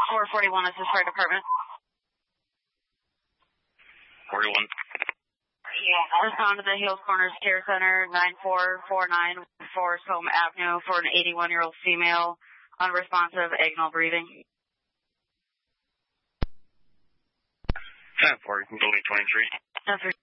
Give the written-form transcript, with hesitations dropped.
441, this is fire department. 41. Respond to the Hills Corners Care Center, 9449 Forest Home Avenue for an 81-year-old female, unresponsive, agonal breathing. 10-4, you can go 23. 10-3.